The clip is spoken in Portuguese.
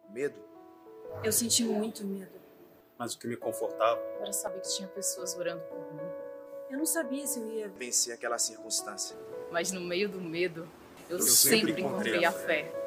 Medo? Eu senti muito medo. Mas o que me confortava Era saber que tinha pessoas orando por mim. Eu não sabia se eu ia vencer aquela circunstância. Mas no meio do medo, eu sempre sempre encontrei a fé.